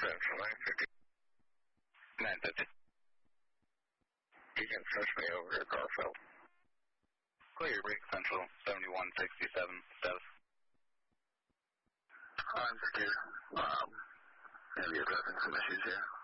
Central 950. 950. You can switch me over to Garfield. Clear your break, Central 7167, status. I'm scared. Maybe addressing some issues here.